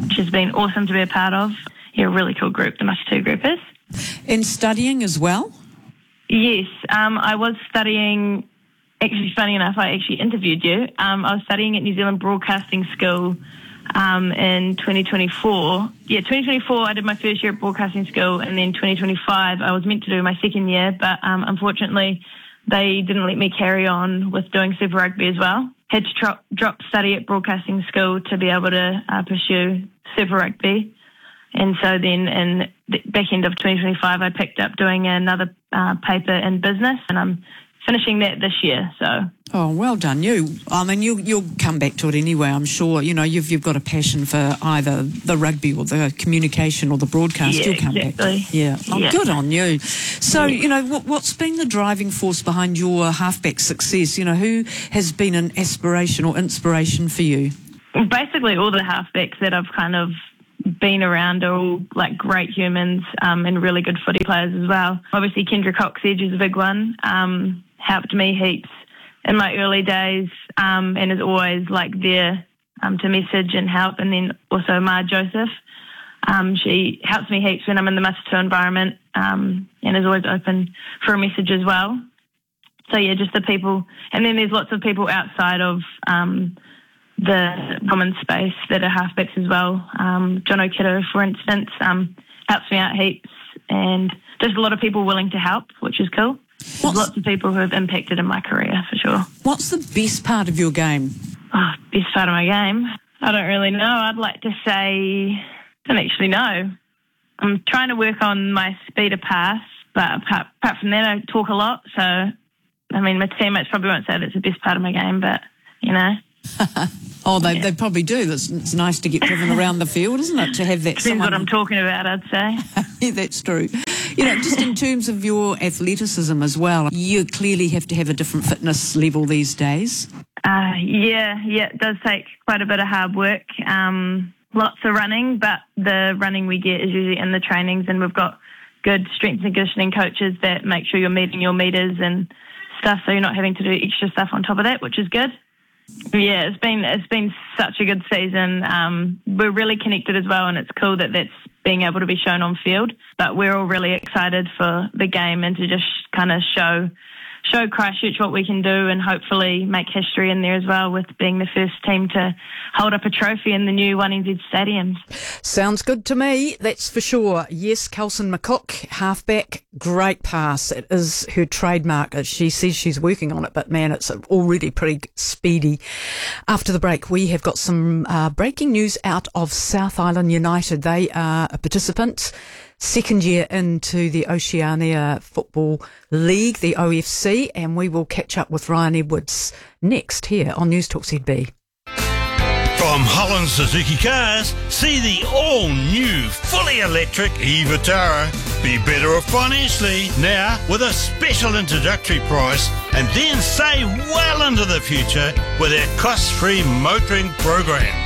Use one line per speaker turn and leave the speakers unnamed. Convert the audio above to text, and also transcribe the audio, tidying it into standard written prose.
which has been awesome to be a part of. Yeah, a really cool group, the Much 2 groupers.
And studying as well?
Yes, I was studying. Actually, funny enough, I actually interviewed you. I was studying at New Zealand Broadcasting School in 2024. Yeah, 2024 I did my first year at Broadcasting School, and then 2025 I was meant to do my second year, but unfortunately they didn't let me carry on with doing Super Rugby as well. Had to drop study at Broadcasting School to be able to pursue Super Rugby. And so then in the back end of 2025 I picked up doing another paper in business, and I'm finishing that this year. So.
Oh, well done you. I mean, you'll come back to it anyway, I'm sure. You know, you've got a passion for either the rugby or the communication or the broadcast.
Yeah,
you'll come
exactly.
back. Yeah. Oh,
yeah.
Good on you. So, you know, what's been the driving force behind your halfback success? You know, who has been an aspiration or inspiration for you?
Basically all the halfbacks that I've kind of been around are all like great humans and really good footy players as well. Obviously Kendra Cox-Edge is a big one. Helped me heaps in my early days and is always like there to message and help. And then also Ma Joseph. She helps me heaps when I'm in the Must2 environment and is always open for a message as well. So yeah, just the people. And then there's lots of people outside of the common space that are halfbacks as well. John O'Kiddo, for instance, helps me out heaps, and just a lot of people willing to help, which is cool. Lots of people who have impacted in my career, for sure.
What's the best part of your game?
Oh, best part of my game? I don't really know. I'd like to say, I don't actually know. I'm trying to work on my speed of pass, but apart from that, I talk a lot. So, I mean, my teammates probably won't say that's the best part of my game, but, you know.
Oh, they probably do. It's nice to get driven around the field, isn't it, to have that.
Depends what I'm talking about, I'd say.
Yeah, that's true. You know, just in terms of your athleticism as well, you clearly have to have a different fitness level these days.
Yeah, it does take quite a bit of hard work. Lots of running, but the running we get is usually in the trainings, and we've got good strength and conditioning coaches that make sure you're meeting your meters and stuff, so you're not having to do extra stuff on top of that, which is good. Yeah, it's been such a good season. We're really connected as well, and it's cool that that's being able to be shown on field. But we're all really excited for the game and to just kind of show Christchurch what we can do, and hopefully make history in there as well, with being the first team to hold up a trophy in the new 1NZ stadium.
Sounds good to me, that's for sure. Yes, Kelson McCook, halfback, great pass. It is her trademark. She says she's working on it, but man, it's already pretty speedy. After the break, we have got some breaking news out of South Island United. They are a participant, second year into the Oceania Football League, the OFC, and we will catch up with Ryan Edwards next here on News Talk ZB.
From Holland Suzuki Cars, see the all-new, fully electric e-Vitara. Be better off financially now with a special introductory price, and then save well into the future with our cost-free motoring program.